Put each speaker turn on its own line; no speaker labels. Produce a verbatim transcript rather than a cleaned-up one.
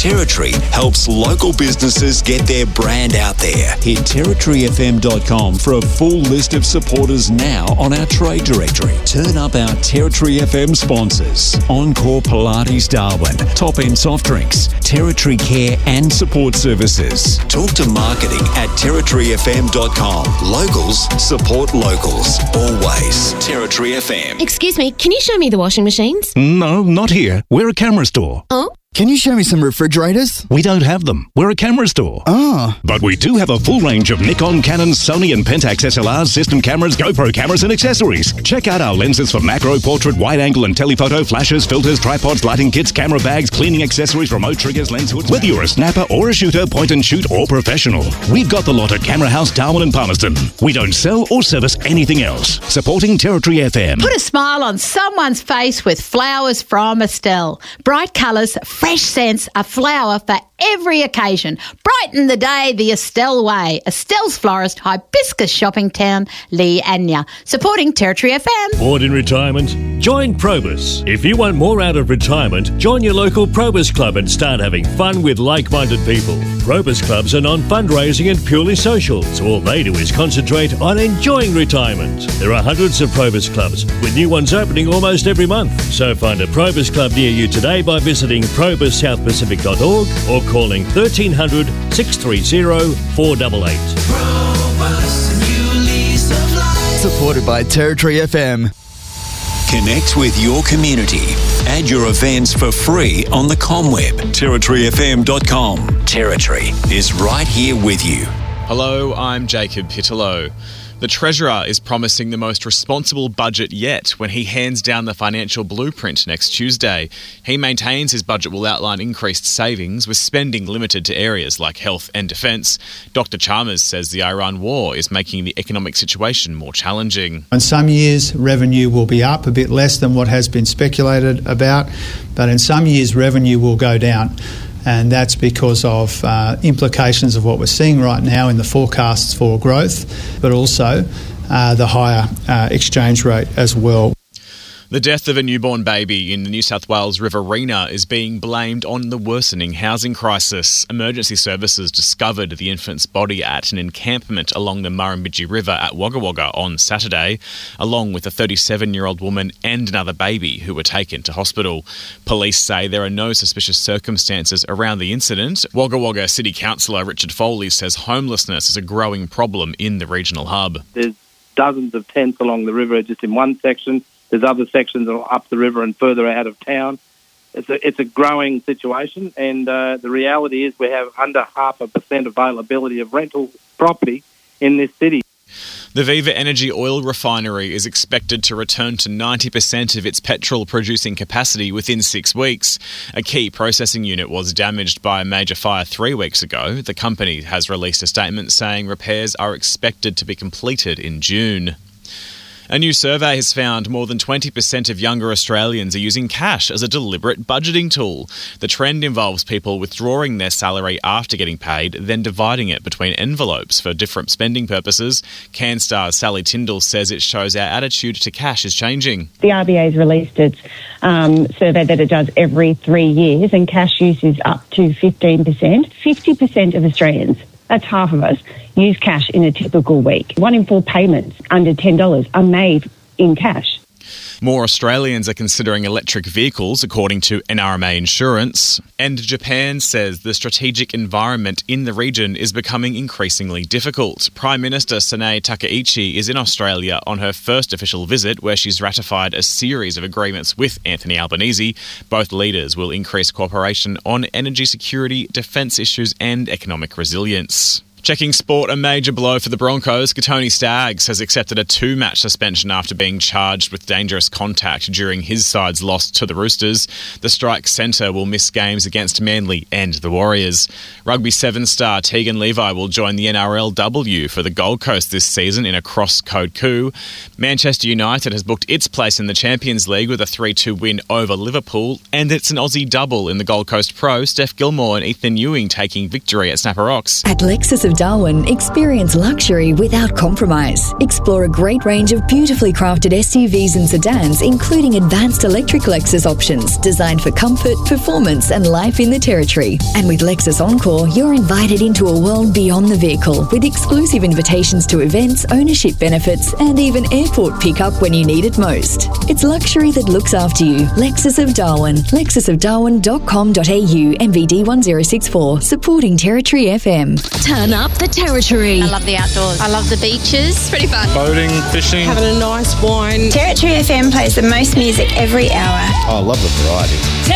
Territory helps local businesses get their brand out there. Hit territory f m dot com for a full list of supporters now on our trade directory. Turn up our Territory F M sponsors: Encore Pilates Darwin, Top End Soft Drinks, Territory Care and Support Services. Talk to marketing at territory f m dot com. Locals support locals. Always. Territory F M.
Excuse me, can you show me the washing machines?
No, not here. We're a camera store.
Oh?
Can you show me some refrigerators?
We don't have them. We're a camera store.
Ah.
But we do have a full range of Nikon, Canon, Sony and Pentax S L Rs, system cameras, GoPro cameras and accessories. Check out our lenses for macro, portrait, wide angle and telephoto, flashes, filters, tripods, lighting kits, camera bags, cleaning accessories, remote triggers, lens hoods. Whether you're a snapper or a shooter, point and shoot or professional, we've got the lot at Camera House, Darwin and Palmerston. We don't sell or service anything else. Supporting Territory F M.
Put a smile on someone's face with flowers from Estelle. Bright colours, fresh scents, a flower for every occasion. Brighten the day the Estelle way. Estelle's Florist, Hibiscus Shopping Town, Leanya. Supporting Territory F M.
Bored in retirement? Join Probus. If you want more out of retirement, join your local Probus Club and start having fun with like-minded people. Probus Clubs are non-fundraising and purely social, so all they do is concentrate on enjoying retirement. There are hundreds of Probus Clubs, with new ones opening almost every month. So find a Probus Club near you today by visiting probus south pacific dot org or calling thirteen hundred, six three zero, four eight eight.
Supported by Territory F M.
Connect with your community. Add your events for free on the ComWeb, territory f m dot com. Territory is right here with you.
Hello, I'm Jacob Pittello. The Treasurer is promising the most responsible budget yet when he hands down the financial blueprint next Tuesday. He maintains his budget will outline increased savings, with spending limited to areas like health and defence. Doctor Chalmers says the Iran war is making the economic situation more challenging.
In some years, revenue will be up a bit less than what has been speculated about, but in some years, revenue will go down. And that's because of uh, implications of what we're seeing right now in the forecasts for growth, but also uh, the higher uh, exchange rate as well.
The death of a newborn baby in the New South Wales Riverina is being blamed on the worsening housing crisis. Emergency services discovered the infant's body at an encampment along the Murrumbidgee River at Wagga Wagga on Saturday, along with a thirty-seven-year-old woman and another baby who were taken to hospital. Police say there are no suspicious circumstances around the incident. Wagga Wagga City Councillor Richard Foley says homelessness is a growing problem in the regional hub.
There's dozens of tents along the river just in one section. There's other sections up the river and further out of town. It's a, it's a growing situation, and uh, the reality is we have under half a percent availability of rental property in this city.
The Viva Energy oil refinery is expected to return to ninety percent of its petrol-producing capacity within six weeks. A key processing unit was damaged by a major fire three weeks ago. The company has released a statement saying repairs are expected to be completed in June. A new survey has found more than twenty percent of younger Australians are using cash as a deliberate budgeting tool. The trend involves people withdrawing their salary after getting paid, then dividing it between envelopes for different spending purposes. CanStar's Sally Tyndall says it shows our attitude to cash is changing.
The R B A has released its um, survey that it does every three years, and cash use is up to fifteen percent. fifty percent of Australians, that's half of us, use cash in a typical week. One in four payments under ten dollars are made in cash.
More Australians are considering electric vehicles, according to N R M A Insurance. And Japan says the strategic environment in the region is becoming increasingly difficult. Prime Minister Sanae Takaichi is in Australia on her first official visit, where she's ratified a series of agreements with Anthony Albanese. Both leaders will increase cooperation on energy security, defence issues and economic resilience. Checking sport, a major blow for the Broncos. Tony Staggs has accepted a two-match suspension after being charged with dangerous contact during his side's loss to the Roosters. The strike centre will miss games against Manly and the Warriors. Rugby Seven star Tegan Levi will join the N R L W for the Gold Coast this season in a cross-code coup. Manchester United has booked its place in the Champions League with a three two win over Liverpool, and it's an Aussie double in the Gold Coast Pro. Steph Gilmore and Ethan Ewing taking victory at Snapper Rocks.
At Lexus of of Darwin, experience luxury without compromise. Explore a great range of beautifully crafted S U Vs and sedans, including advanced electric Lexus options designed for comfort, performance and life in the Territory. And with Lexus Encore, you're invited into a world beyond the vehicle with exclusive invitations to events, ownership benefits and even airport pickup when you need it most. It's luxury that looks after you. Lexus of Darwin. lexus of darwin dot com dot a u, M V D one zero six four, supporting Territory F M.
Turn up the Territory.
I love the outdoors. I love the beaches. It's pretty fun.
Boating, fishing.
Having a nice wine.
Territory F M plays the most music every hour.
Oh, I love the variety.